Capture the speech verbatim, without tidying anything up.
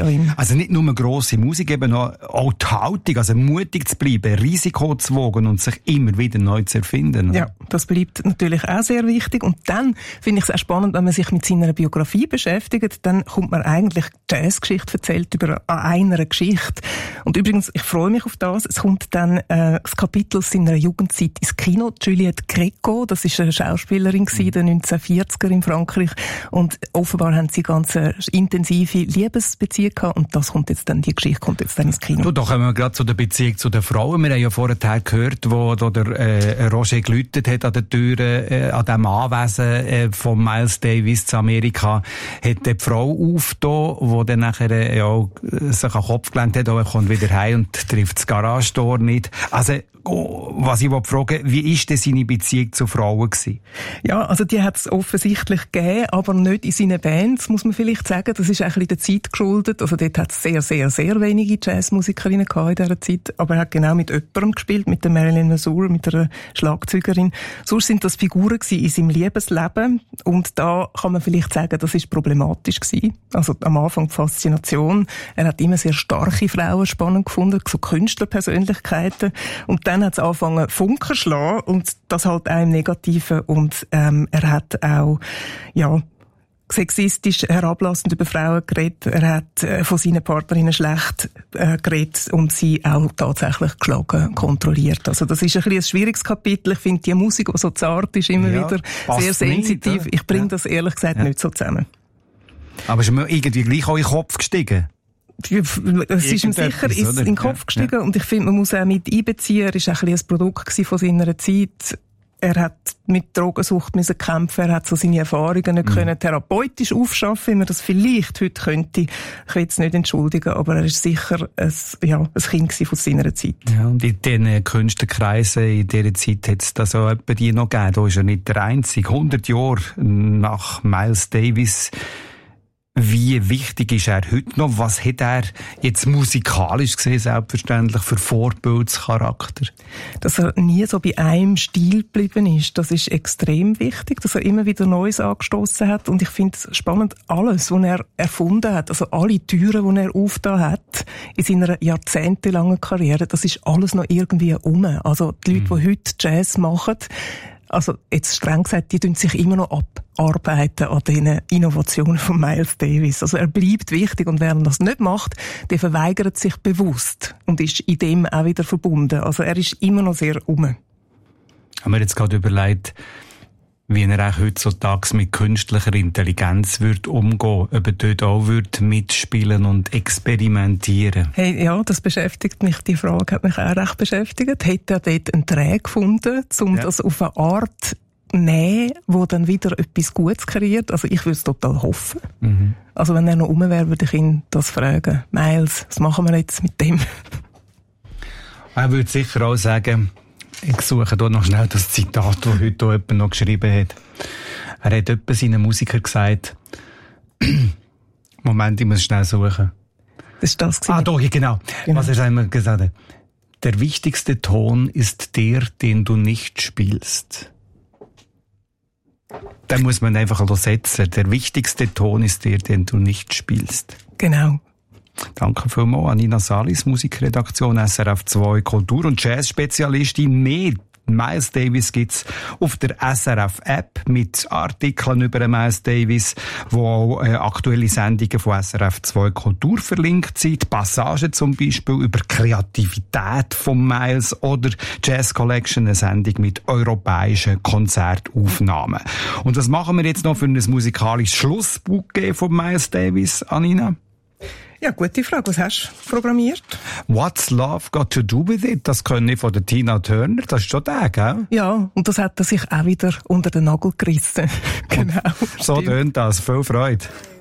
ihm. Also nicht nur grosse Musik, eben auch, auch die Haltung, also mutig zu bleiben, Risiko zu wagen und sich immer wieder neu zu erfinden. Ja, das bleibt natürlich auch sehr wichtig. Und dann finde ich es auch spannend, wenn man sich mit seiner Biografie beschäftigt, dann kommt man eigentlich Jazzgeschichte erzählt über einer Geschichte. Und übrigens, ich freue mich auf das, es kommt dann äh, das Kapitel aus seiner Jugendzeit ins Kino. Juliette Gréco, das ist eine Schauspielerin gewesen, in den neunzehnhundertvierziger in Frankreich. Und offenbar haben sie ganz äh, intensive Liebesbeziehung gehabt. Und das kommt jetzt dann, die Geschichte kommt jetzt dann ins Kino. Du, da kommen wir gerade zu der Beziehung zu den Frauen. Wir haben ja vorher gehört, wo da der äh, Roger geläutet hat an der Tür, äh, an dem Anwesen äh, von Miles Davis zu Amerika, hat die Frau aufgetan, die dann nachher äh, ja, sich an den Kopf gelenkt hat, aber er kommt wieder heim und trifft das Garagentor nicht. Also, oh, was ich fragen will, wie war denn seine Beziehung zu Frauen gewesen? Ja, also die hat es offensichtlich gegeben, aber nicht in seinen Bands, muss man vielleicht sagen. Das ist auch ein bisschen der Zeit geschuldet. Also dort hat es sehr, sehr, sehr wenige Jazzmusikerinnen gehabt in dieser Zeit. Aber er hat genau mit jemandem gespielt, mit der Marilyn Mazur, mit einer Schlagzeugerin. Sonst sind das Figuren gewesen in seinem Liebesleben. Und da kann man vielleicht sagen, das ist problematisch gewesen. Also am Anfang die Faszination. Er hat immer sehr starke Frauen spannend gefunden, so Künstlerpersönlichkeiten. Und dann hat es angefangen Funken schlagen und das halt auch im Negativen. Und ähm, er hat auch, ja, sexistisch herablassend über Frauen geredet. Er hat äh, von seinen Partnerinnen schlecht äh, geredet und sie auch tatsächlich geschlagen, kontrolliert. Also das ist ein bisschen ein schwieriges Kapitel. Ich finde die Musik, die so zart ist, immer ja, wieder sehr sensitiv. Nicht, ich bringe ja. das ehrlich gesagt ja. nicht so zusammen. Aber ist mir irgendwie gleich auch in den Kopf gestiegen? Es ist ihm sicher ist in den Kopf gestiegen ja. und ich finde, man muss auch mit einbeziehen. Er war auch ein, ein Produkt von seiner Zeit. Er hat mit Drogensucht müssen kämpfen, er hat so seine Erfahrungen nicht mhm. können therapeutisch aufschaffen, wie man das vielleicht heute könnte. Ich will es nicht entschuldigen, aber er ist sicher ein, ja, ein Kind von seiner Zeit. Ja, und in diesen Künstlerkreisen in dieser Zeit hat es da so etwa die noch gegeben. Da ist er nicht der Einzige. hundert Jahre nach Miles Davis. Wie wichtig ist er heute noch? Was hat er jetzt musikalisch gesehen, selbstverständlich, für Vorbildscharakter? Dass er nie so bei einem Stil geblieben ist, das ist extrem wichtig, dass er immer wieder Neues angestoßen hat. Und ich finde es spannend, alles, was er erfunden hat, also alle Türen, die er aufgetan hat in seiner jahrzehntelangen Karriere, das ist alles noch irgendwie um. Also die Leute, mhm. die heute Jazz machen, also jetzt streng gesagt, die tun sich immer noch abarbeiten an diesen Innovationen von Miles Davis. Also er bleibt wichtig und wer das nicht macht, der verweigert sich bewusst und ist in dem auch wieder verbunden. Also er ist immer noch sehr um. Haben wir jetzt gerade überlegt, wie er auch heutzutage mit künstlicher Intelligenz wird umgehen, ob er dort auch wird mitspielen und experimentieren. Hey, ja, das beschäftigt mich, die Frage hat mich auch recht beschäftigt. Hätte er dort einen Dreh gefunden, um ja. das auf eine Art nehmen, wo dann wieder etwas Gutes kreiert? Also ich würde es total hoffen. Mhm. Also wenn er noch rum wäre, würde ich ihn das fragen. Miles, was machen wir jetzt mit dem? Er würde sicher auch sagen, ich suche hier noch schnell das Zitat, das heute auch jemand noch geschrieben hat. Er hat etwa seinen Musikern gesagt, Moment, ich muss schnell suchen. Das ist das gewesen. Ah, doch, genau. genau. Was er einmal gesagt hat. Der wichtigste Ton ist der, den du nicht spielst. Den muss man einfach setzen. Der wichtigste Ton ist der, den du nicht spielst. Genau. Danke vielmals an Nina Salis, Musikredaktion S R F zwei Kultur- und Jazz-Spezialistin. Mehr Miles Davis gibt's auf der S R F-App mit Artikeln über Miles Davis, wo auch äh, aktuelle Sendungen von S R F zwei Kultur verlinkt sind. Passagen zum Beispiel über Kreativität von Miles oder Jazz Collection, eine Sendung mit europäischen Konzertaufnahmen. Und was machen wir jetzt noch für ein musikalisches Schlussbouquet von Miles Davis, Anina? Ja, gute Frage. Was hast du programmiert? What's Love Got to Do With It? Das können von der Tina Turner. Das ist schon der, gell? Ja, und das hat er sich auch wieder unter den Nagel gerissen. Genau. Und so tönt das. Viel Freude.